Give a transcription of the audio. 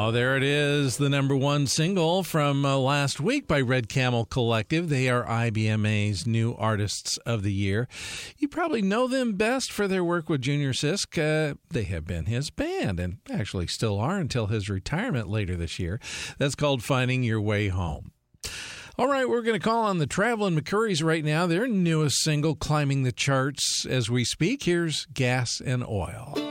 there it is, the number one single from last week by Red Camel Collective. They are IBMA's new Artists of the Year. You probably know them best for their work with Junior Sisk. They have been his band and actually still are until his retirement later this year. That's called Finding Your Way Home. All right, we're going to call on the Traveling McCourys right now. Their newest single climbing the charts as we speak. Here's Gas and Oil.